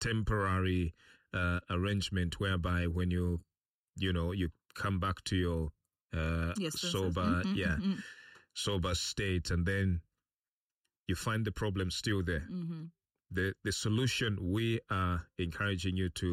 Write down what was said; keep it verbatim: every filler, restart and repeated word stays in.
temporary uh, arrangement whereby when you, you know, you come back to your uh, yes, sober, mm-hmm, yeah, mm-hmm. sober state, and then you find the problem still there. Mm-hmm. The the solution we are encouraging you to